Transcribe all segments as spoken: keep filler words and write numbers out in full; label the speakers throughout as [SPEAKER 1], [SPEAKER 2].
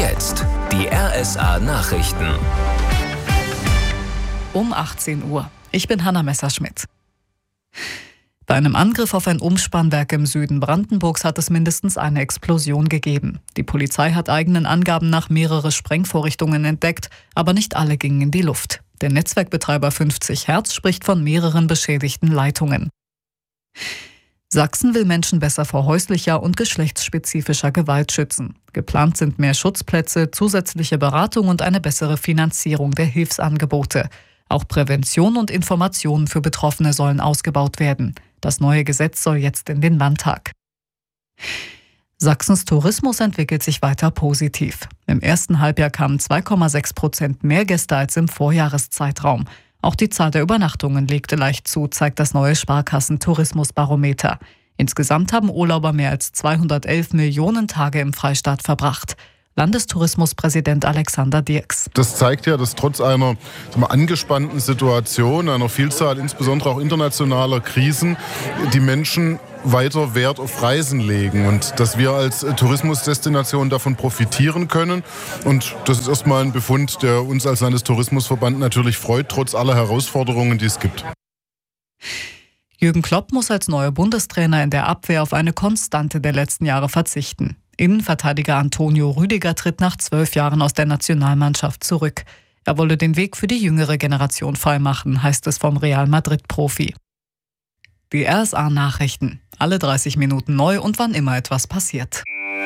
[SPEAKER 1] jetzt die R S A-Nachrichten.
[SPEAKER 2] Um achtzehn Uhr. Ich bin Hanna Messerschmidt. Bei einem Angriff auf ein Umspannwerk im Süden Brandenburgs hat es mindestens eine Explosion gegeben. Die Polizei hat eigenen Angaben nach mehrere Sprengvorrichtungen entdeckt, aber nicht alle gingen in die Luft. Der Netzwerkbetreiber fünfzig Hertz spricht von mehreren beschädigten Leitungen. Sachsen will Menschen besser vor häuslicher und geschlechtsspezifischer Gewalt schützen. Geplant sind mehr Schutzplätze, zusätzliche Beratung und eine bessere Finanzierung der Hilfsangebote. Auch Prävention und Informationen für Betroffene sollen ausgebaut werden. Das neue Gesetz soll jetzt in den Landtag. Sachsens Tourismus entwickelt sich weiter positiv. Im ersten Halbjahr kamen zwei Komma sechs Prozent mehr Gäste als im Vorjahreszeitraum. Auch die Zahl der Übernachtungen legte leicht zu, zeigt das neue Sparkassen-Tourismusbarometer. Insgesamt haben Urlauber mehr als zweihundertelf Millionen Tage im Freistaat verbracht. Landestourismuspräsident Alexander Dirks.
[SPEAKER 3] Das zeigt ja, dass trotz einer sagen wir, angespannten Situation, einer Vielzahl insbesondere auch internationaler Krisen, die Menschen weiter Wert auf Reisen legen und dass wir als Tourismusdestination davon profitieren können. Und das ist erstmal ein Befund, der uns als Landestourismusverband natürlich freut, trotz aller Herausforderungen, die es gibt.
[SPEAKER 2] Jürgen Klopp muss als neuer Bundestrainer in der Abwehr auf eine Konstante der letzten Jahre verzichten. Innenverteidiger Antonio Rüdiger tritt nach zwölf Jahren aus der Nationalmannschaft zurück. Er wolle den Weg für die jüngere Generation freimachen, heißt es vom Real Madrid-Profi. Die R S A-Nachrichten. Alle dreißig Minuten neu und wann immer etwas passiert.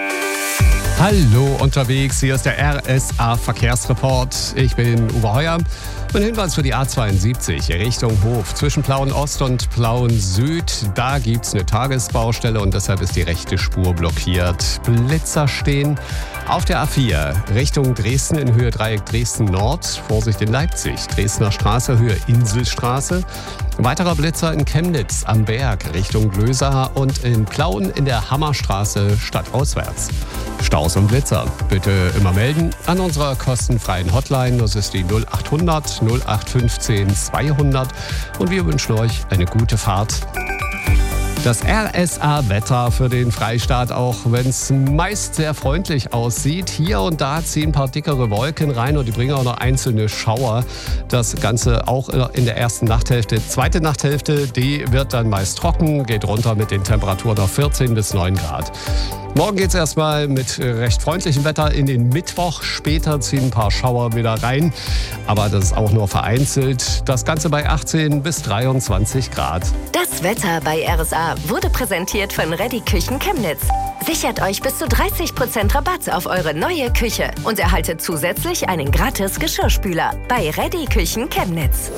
[SPEAKER 4] Hallo unterwegs, hier ist der R S A-Verkehrsreport. Ich bin Uwe Heuer. Und Hinweis für die A zweiundsiebzig Richtung Hof. Zwischen Plauen Ost und Plauen Süd, da gibt es eine Tagesbaustelle und deshalb ist die rechte Spur blockiert. Blitzer stehen auf der A vier Richtung Dresden in Höhe Dreieck Dresden Nord. Vorsicht in Leipzig, Dresdner Straße, Höhe Inselstraße. Weiterer Blitzer in Chemnitz am Berg Richtung Glösa und in Plauen in der Hammerstraße stadtauswärts. Staus und Blitzer bitte immer melden an unserer kostenfreien Hotline. Das ist die null acht hundert null acht fünfzehn zweihundert und wir wünschen euch eine gute Fahrt. Das R S A-Wetter für den Freistaat, auch wenn es meist sehr freundlich aussieht. Hier und da ziehen ein paar dickere Wolken rein und die bringen auch noch einzelne Schauer. Das Ganze auch in der ersten Nachthälfte. Zweite Nachthälfte, die wird dann meist trocken, geht runter mit den Temperaturen auf vierzehn bis neun Grad. Morgen geht es erstmal mit recht freundlichem Wetter in den Mittwoch. Später ziehen ein paar Schauer wieder rein, aber das ist auch nur vereinzelt. Das Ganze bei achtzehn bis dreiundzwanzig Grad.
[SPEAKER 5] Das Wetter bei R S A wurde präsentiert von Reddy Küchen Chemnitz. Sichert euch bis zu dreißig Prozent Rabatt auf eure neue Küche und erhaltet zusätzlich einen gratis Geschirrspüler bei Reddy Küchen Chemnitz.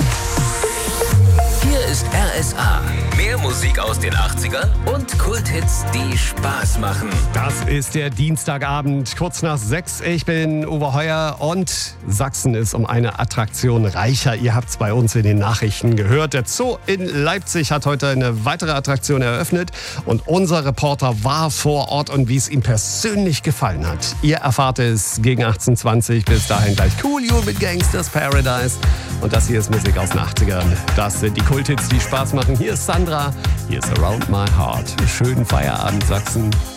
[SPEAKER 1] Hier ist R S A. Mehr Musik aus den achtzigern und Kulthits, die Spaß machen.
[SPEAKER 4] Das ist der Dienstagabend, kurz nach sechs. Ich bin Uwe Heuer und Sachsen ist um eine Attraktion reicher. Ihr habt es bei uns in den Nachrichten gehört. Der Zoo in Leipzig hat heute eine weitere Attraktion eröffnet und unser Reporter war vor Ort und wie es ihm persönlich gefallen hat. Ihr erfahrt es gegen achtzehn Uhr zwanzig. Bis dahin gleich Coolio mit Gangsters Paradise. Und das hier ist Musik aus den achtzigern. Das sind die Kulthits, die Spaß machen. Hier ist Sandra, hier ist Around My Heart. Schönen Feierabend, Sachsen.